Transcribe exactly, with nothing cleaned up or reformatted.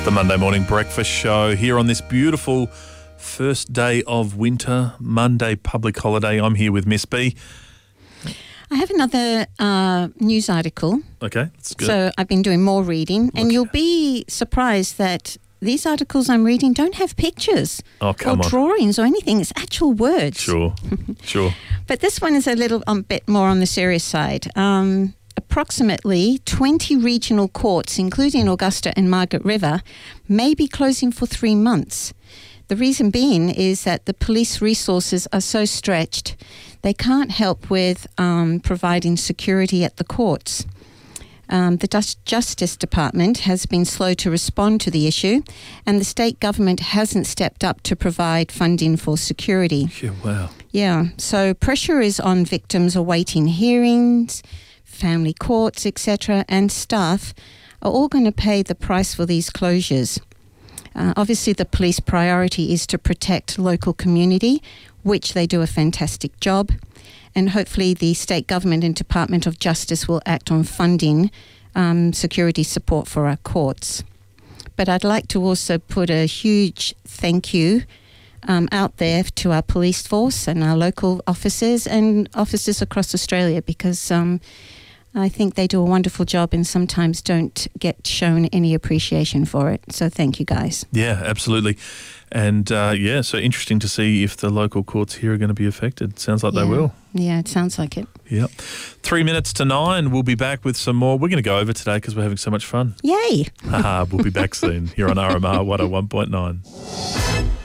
The Monday Morning Breakfast Show here on this beautiful first day of winter, Monday public holiday. I'm here with Miss B. I have another uh, news article. Okay, that's good. So I've been doing more reading, and Okay. you'll be surprised that these articles I'm reading don't have pictures Oh, or come on. drawings or anything. It's actual words. Sure, sure. But this one is a little um, bit more on the serious side. Um, approximately twenty regional courts, including Augusta and Margaret River, may be closing for three months. The reason being is that the police resources are so stretched, they can't help with um, providing security at the courts. Um, the Dus- Justice Department has been slow to respond to the issue, and the state government hasn't stepped up to provide funding for security. Yeah, wow. Yeah, so pressure is on victims awaiting hearings, family courts, et cetera, and staff are all going to pay the price for these closures. Uh, obviously, the police priority is to protect local community, which they do a fantastic job. And hopefully the state government and Department of Justice will act on funding um, security support for our courts. But I'd like to also put a huge thank you um, out there to our police force and our local officers and officers across Australia, because um, I think they do a wonderful job and sometimes don't get shown any appreciation for it. So thank you, guys. Yeah, absolutely. And, uh, yeah, so interesting to see if the local courts here are going to be affected. Sounds like yeah. they will. Yeah, it sounds like it. Yep. Three minutes to nine. We'll be back with some more. We're going to go over today because we're having so much fun. Yay! Haha, we'll be back soon here on R M R one oh one point nine.